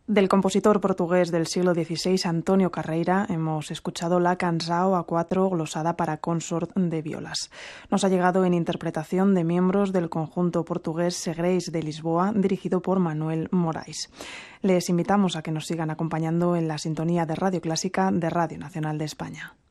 Del compositor portugués del siglo XVI, Antonio Carreira, hemos escuchado la Canção a cuatro glosada para consort de violas. Nos ha llegado en interpretación de miembros del conjunto portugués Segreis de Lisboa, dirigido por Manuel Morais. Les invitamos a que nos sigan acompañando en la sintonía de Radio Clásica de Radio Nacional de España.